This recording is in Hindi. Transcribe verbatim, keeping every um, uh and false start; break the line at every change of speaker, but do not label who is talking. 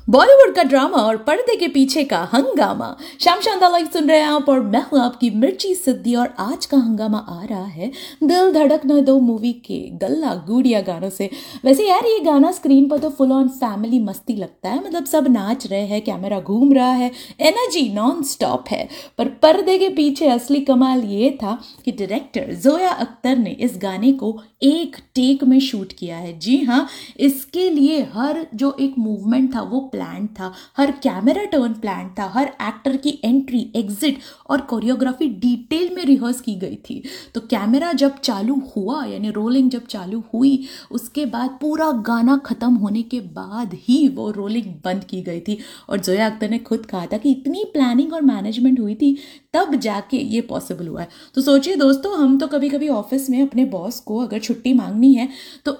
बॉलीवुड का ड्रामा और पर्दे के पीछे का हंगामा। शाम शानदार लाइव सुन रहे हैं आप और मैं हूं आपकी मिर्ची सिद्धि। और आज का हंगामा आ रहा है दिल धड़क न दो मूवी के गल्ला गुड़िया गानों से। वैसे यार ये गाना स्क्रीन पर तो फुल ऑन फैमिली मस्ती लगता है, मतलब सब नाच रहे हैं, कैमरा घूम रहा है, एनर्जी नॉन स्टॉप है। पर पर्दे के पीछे असली कमाल ये था कि डायरेक्टर जोया अख्तर ने इस गाने को एक टेक में शूट किया है। जी हाँ, इसके लिए हर जो एक मूवमेंट था वो प्लान था, हर कैमरा टर्न प्लान था, हर एक्टर की एंट्री एग्जिट और कोरियोग्राफी डिटेल में रिहर्स की गई थी। तो कैमरा जब चालू हुआ यानी रोलिंग जब चालू हुई, उसके बाद पूरा गाना खत्म होने के बाद ही वो रोलिंग बंद की गई थी। और जोया अख्तर ने खुद कहा था कि इतनी प्लानिंग और मैनेजमेंट हुई थी तब जाके ये पॉसिबल हुआ है। तो सोचिए दोस्तों, हम तो कभी कभी ऑफिस में अपने बॉस को अगर छुट्टी मांगनी है तो